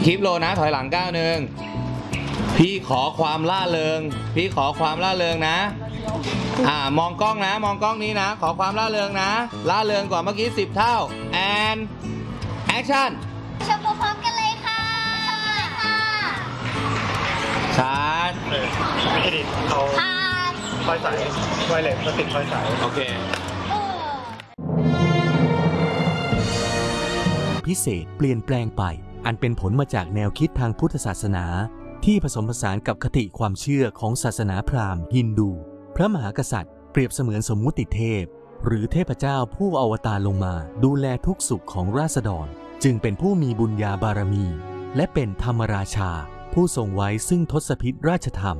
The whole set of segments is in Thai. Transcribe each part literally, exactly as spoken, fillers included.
คลิปโลนะถอยหลังก้าวหนึ่งพี่ขอความล่าเริงพี่ขอความล่าเริงนะอ่ามองกล้องนะมองกล้องนี้นะขอความล่าเริงนะล่าเริงกว่าเมื่อกี้สิบเท่า and action ชมพร้อมกันเลยค่ะชมเลยค่ะชาร์จเออไม่ใช่ดิเขาผ่านคอยสายไวเลสมาติดคอยสายโอเคเออพิเศษเปลี่ยนแปลงไปอันเป็นผลมาจากแนวคิดทางพุทธศาสนาที่ผสมผสานกับคติความเชื่อของศาสนาพราหมณ์ฮินดูพระมหากษัตริย์เปรียบเสมือนสมมุติเทพหรือเทพเจ้าผู้อวตารลงมาดูแลทุกสุขของราษฎรจึงเป็นผู้มีบุญญาบารมีและเป็นธรรมราชาผู้ทรงไว้ซึ่งทศพิธราชธรรม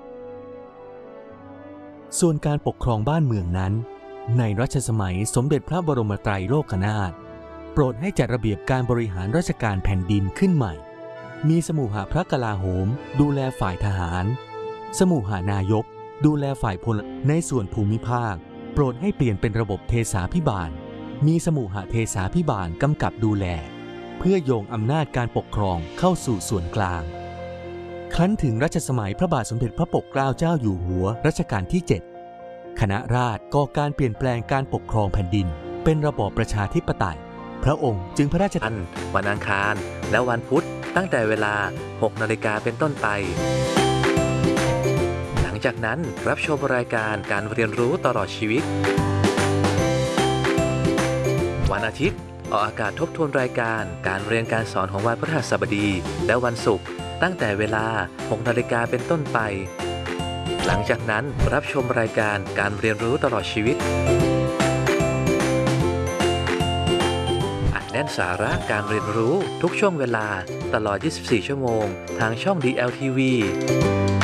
ส่วนการปกครองบ้านเมืองนั้นในรัชสมัยสมเด็จพระบรมไตรโลกนาถโปรดให้จัดระเบียบการบริหารราชการแผ่นดินขึ้นใหม่มีสมุหพระกลาโหมดูแลฝ่ายทหารสมุหานายกดูแลฝ่ายพลในส่วนภูมิภาคโปรดให้เปลี่ยนเป็นระบบเทสาภิบาลมีสมุหเทสาภิบาลกำกับดูแลเพื่อโยงอำนาจการปกครองเข้าสู่ส่วนกลางครั้นถึงรัชสมัยพระบาทสมเด็จพระปกเกล้าเจ้าอยู่หัวรัชกาลที่เจ็ดคณะราษฎรก่อการเปลี่ยนแปลงการปกครองแผ่นดินเป็นระบอบประชาธิปไตยพระองค์จึงพระราชทานวันอังคารและวันพุธตั้งแต่เวลา หกนาฬิกาเป็นต้นไป หลังจากนั้นรับชมรายการการเรียนรู้ตลอดชีวิต วันอาทิตย์ออกอากาศทบทวนรายการการเรียนการสอนของวันพฤหัสบดีและวันศุกร์ตั้งแต่เวลา หกนาฬิกาเป็นต้นไป หลังจากนั้นรับชมรายการการเรียนรู้ตลอดชีวิตแน่นสาระการเรียนรู้ทุกช่วงเวลาตลอด ยี่สิบสี่ ชั่วโมงทางช่อง ดี แอล ที วี